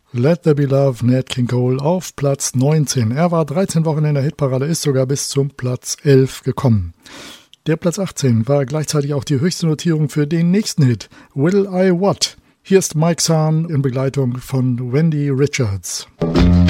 Let There Be Love, Nat King Cole auf Platz 19. Er war 13 Wochen in der Hitparade, ist sogar bis zum Platz 11 gekommen. Der Platz 18 war gleichzeitig auch die höchste Notierung für den nächsten Hit, Will I What? Hier ist Mike Zahn in Begleitung von Wendy Richards.